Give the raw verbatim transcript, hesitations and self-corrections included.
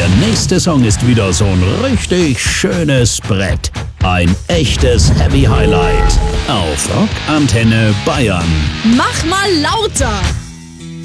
Der nächste Song ist wieder so ein richtig schönes Brett. Ein echtes Heavy Highlight auf Rock Antenne Bayern. Mach mal lauter!